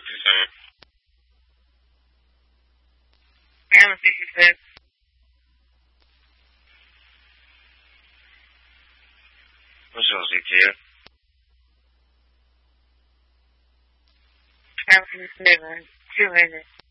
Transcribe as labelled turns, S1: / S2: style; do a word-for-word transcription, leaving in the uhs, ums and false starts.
S1: fifty-seven.
S2: Hammer sixty-six.
S1: What's your C T F?
S2: Hammer fifty-seven. two hundred.